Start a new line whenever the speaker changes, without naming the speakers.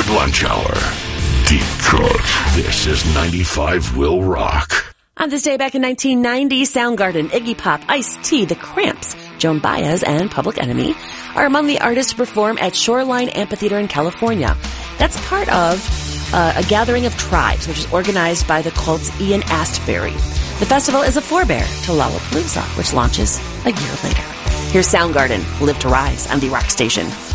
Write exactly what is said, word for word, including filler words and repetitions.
Lunch Hour. Deep Cut. This is ninety-five Will Rock.
On this day back in nineteen ninety, Soundgarden, Iggy Pop, Ice-T, The Cramps, Joan Baez, and Public Enemy are among the artists to perform at Shoreline Amphitheater in California. That's part of uh, a gathering of tribes, which is organized by the cult's Ian Astbury. The festival is a forebear to Lollapalooza, which launches a year later. Here's Soundgarden, Live to Rise on the Rock Station.